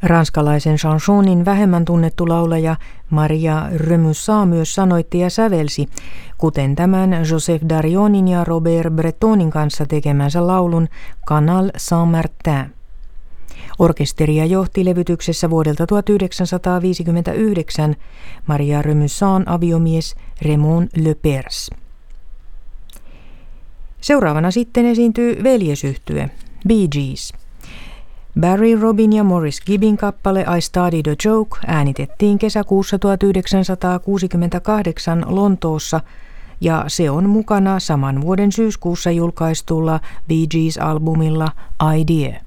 Ranskalaisen chansonin vähemmän tunnettu laulaja Maria Remusat myös sanoitti ja sävelsi, kuten tämän Joseph Darionin ja Robert Bretonin kanssa tekemänsä laulun Canal Saint-Martin. Orkesteria johti levytyksessä vuodelta 1959 Maria Remusat'n aviomies Raymond Lepers. Seuraavana sitten esiintyy veljesyhtye Bee Gees. Barry Robin ja Morris Gibbin kappale I Started a Joke äänitettiin kesäkuussa 1968 Lontoossa ja se on mukana saman vuoden syyskuussa julkaistulla Bee Gees-albumilla Idea.